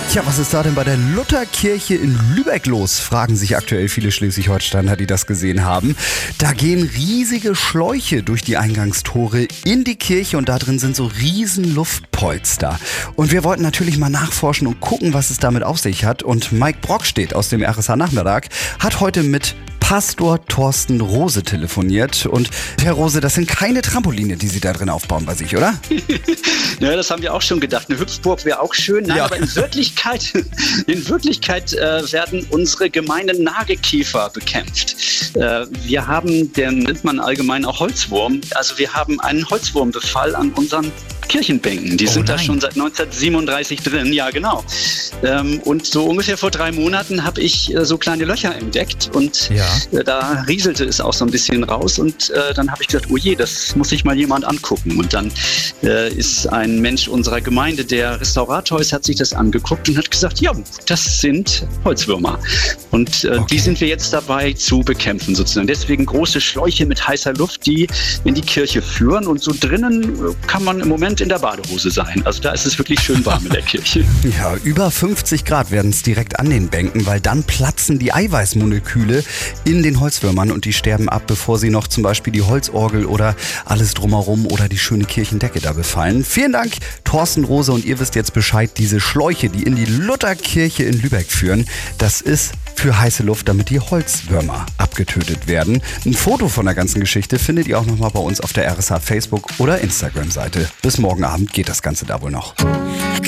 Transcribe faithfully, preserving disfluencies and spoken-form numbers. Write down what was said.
Tja, was ist da denn bei der Lutherkirche in Lübeck los? Fragen sich aktuell viele Schleswig-Holsteiner, die das gesehen haben. Da gehen riesige Schläuche durch die Eingangstore in die Kirche und da drin sind so riesen Luftpolster. Und wir wollten natürlich mal nachforschen und gucken, was es damit auf sich hat. Und Mike Brockstedt aus dem R S H-Nachmittag hat heute mit Pastor Thorsten Rose telefoniert. Und Herr Rose, das sind keine Trampoline, die Sie da drin aufbauen bei sich, oder? Ja, das haben wir auch schon gedacht. Eine Hüpfburg wäre auch schön. Nein, ja. aber in Wirklichkeit, in Wirklichkeit äh, werden unsere gemeinen Nagekäfer bekämpft. Äh, wir haben, den nennt man allgemein auch Holzwurm. Also wir haben einen Holzwurmbefall an unseren Kirchenbänken. Die oh sind nein. da schon seit neunzehnhundertsiebenunddreißig drin. Ja, genau. Ähm, und so ungefähr vor drei Monaten habe ich äh, so kleine Löcher entdeckt und ja. äh, da rieselte es auch so ein bisschen raus und äh, dann habe ich gesagt, oh je, das muss sich mal jemand angucken. Und dann äh, ist ein Mensch unserer Gemeinde, der Restaurator ist, hat sich das angeguckt und hat gesagt, ja, das sind Holzwürmer. Und äh, okay. die sind wir jetzt dabei zu bekämpfen sozusagen. Deswegen große Schläuche mit heißer Luft, die in die Kirche führen und so drinnen kann man im Moment in der Badehose sein. Also da ist es wirklich schön warm in der Kirche. Ja, über fünfzig Grad werden es direkt an den Bänken, weil dann platzen die Eiweißmoleküle in den Holzwürmern und die sterben ab, bevor sie noch zum Beispiel die Holzorgel oder alles drumherum oder die schöne Kirchendecke da befallen. Vielen Dank, Thorsten Rose, und ihr wisst jetzt Bescheid, diese Schläuche, die in die Lutherkirche in Lübeck führen, das ist für heiße Luft, damit die Holzwürmer abgetötet werden. Ein Foto von der ganzen Geschichte findet ihr auch nochmal bei uns auf der R S H Facebook- oder Instagram-Seite. Bis morgen Abend geht das Ganze da wohl noch.